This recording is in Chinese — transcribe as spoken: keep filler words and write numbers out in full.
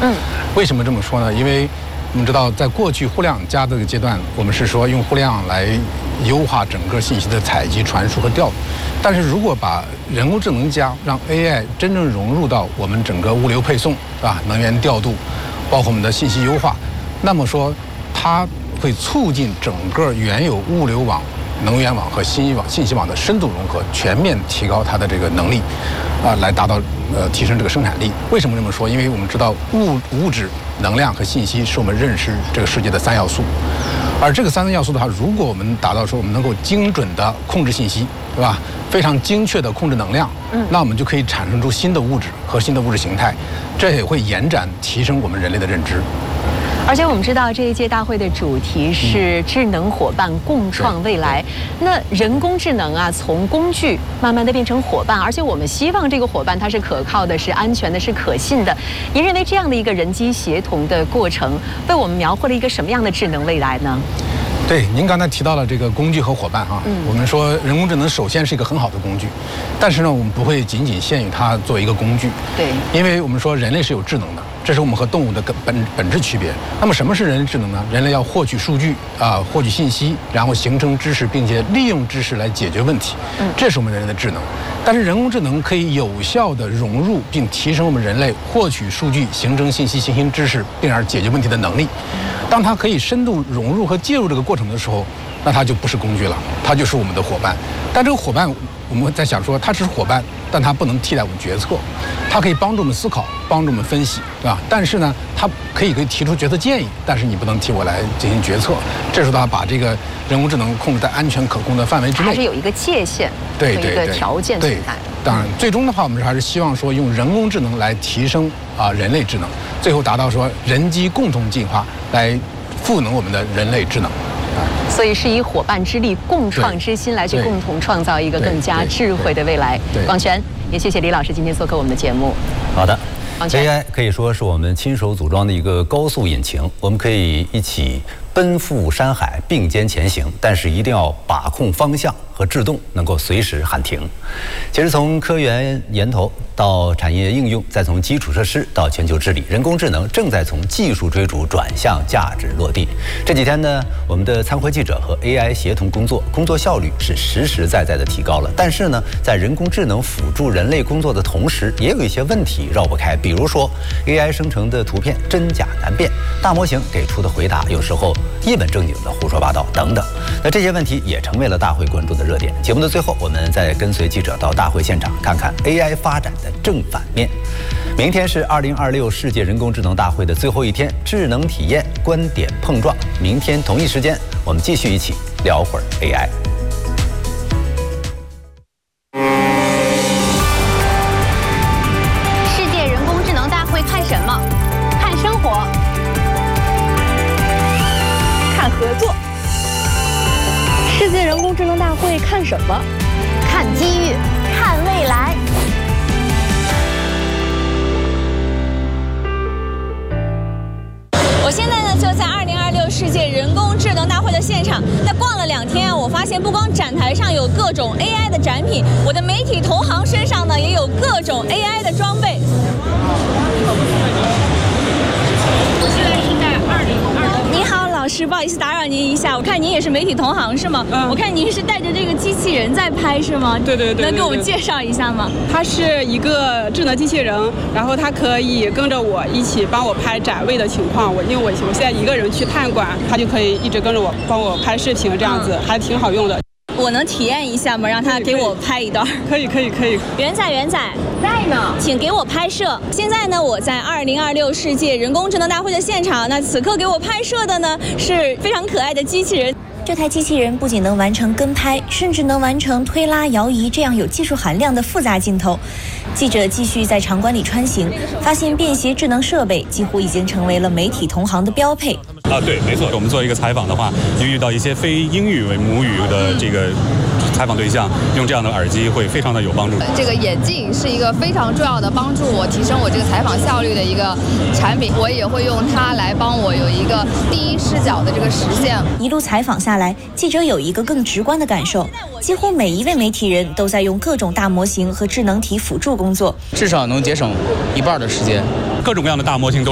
嗯， 为什么这么说呢？因为我们知道，在过去互联网加这个阶段，我们是说用互联网来优化整个信息的采集、传输和调度。但是如果把人工智能加让 A I 真正融入到我们整个物流配送啊、能源调度，包括我们的信息优化，那么说它会促进整个原有物流网、能源网和信息网、信息网的深度融合，全面提高它的这个能力，啊，来达到呃提升这个生产力。为什么这么说？因为我们知道物物质、能量和信息是我们认识这个世界的三要素，而这个三要素的话，如果我们达到说我们能够精准的控制信息，对吧？非常精确的控制能量，嗯，那我们就可以产生出新的物质和新的物质形态，这也会延展提升我们人类的认知。 而且我们知道这一届大会的主题是智能伙伴共创未来。那人工智能啊，从工具慢慢的变成伙伴，而且我们希望这个伙伴它是可靠的、是安全的、是可信的。您认为这样的一个人机协同的过程，为我们描绘了一个什么样的智能未来呢？ 对，您刚才提到了这个工具和伙伴啊，嗯，我们说人工智能首先是一个很好的工具，但是呢，我们不会仅仅限于它作为一个工具， 对， 因为我们说人类是有智能的，这是我们和动物的根本本质区别。那么什么是人类智能呢？人类要获取数据啊，获取信息，然后形成知识，并且利用知识来解决问题，嗯，这是我们人类的智能。但是人工智能可以有效地融入并提升我们人类获取数据、形成信息、形成知识，并而解决问题的能力。当它可以深度融入和介入这个过程的时候，那它就不是工具了，它就是我们的伙伴。但这个伙伴，我们在想说，它只是伙伴，但它不能替代我们决策，它可以帮助我们思考，帮助我们分析，对吧？但是呢，它可以可以提出决策建议，但是你不能替我来进行决策。这时候它把这个人工智能控制在安全可控的范围之内， 还是有一个界限， 对对对， 一个条件存在。 当然，最终的话，我们还是希望说用人工智能来提升啊、呃、人类智能，最后达到说人机共同进化，来赋能我们的人类智能。 所以是以伙伴之力、共创之心来去共同创造一个更加智慧的未来。广泉，也谢谢李老师今天做客我们的节目。 好的 ，A I 可以说是我们亲手组装的一个高速引擎，我们可以一起奔赴山海，并肩前行，但是一定要把控方向和制动，能够随时喊停。其实从科研源头到产业应用，再从基础设施到全球治理，人工智能正在从技术追逐转向价值落地。这几天呢，我们的参会记者和 A I 协同工作，工作效率是实实在在的提高了。但是呢，在人工智能辅助人类工作的同时，也有一些问题绕不开，比如说 A I 生成的图片真假难辨，大模型给出的回答有时候一本正经的胡说八道等等。那这些问题也成为了大会关注的热点。节目的最后，我们再跟随记者到大会现场看看 A I 发展的正反面。明天是二零二六世界人工智能大会的最后一天，智能体验观点碰撞。明天同一时间，我们继续一起聊会儿 A I。 世界人工智能大会看什么？看生活， 看合作。世界人工智能大会看什么？ 看机遇，看未来。 我现在呢就在二零二六世界人工智能大会的现场。那逛了两天啊，我发现不光展台上有各种 A I 的展品，我的媒体同行身上呢也有各种 A I 的装备。我现在是在二零二六。你好，老师，不好意思打扰您一下，我看您也是媒体同行是吗？嗯。我看您是带着这个机器人在拍是吗？ 对对 对, 对, 对。 能给我们介绍一下吗？ 它是一个智能机器人，然后它可以跟着我一起帮我拍展位的情况。我因为我我现在一个人去探馆，它就可以一直跟着我帮我拍视频，这样子、嗯、还挺好用的。 我能体验一下吗？让他给我拍一段。 可以可以可以。 元仔元仔在呢，请给我拍摄。现在呢，我在二零二六世界人工智能大会的现场。那此刻给我拍摄的呢是非常可爱的机器人。 这台机器人不仅能完成跟拍，甚至能完成推拉、摇移这样有技术含量的复杂镜头。记者继续在场馆里穿行，发现便携智能设备几乎已经成为了媒体同行的标配。 啊，对，没错。我们做一个采访的话，就遇到一些非英语为母语的这个采访对象，用这样的耳机会非常的有帮助。 这个眼镜是一个非常重要的帮助我提升我这个采访效率的一个产品，我也会用它来帮我有一个第一视角的这个实现。 一路采访下来，记者有一个更直观的感受，几乎每一位媒体人都在用各种大模型和智能体辅助工作， 至少能节省一半的时间。 各种各样的大模型都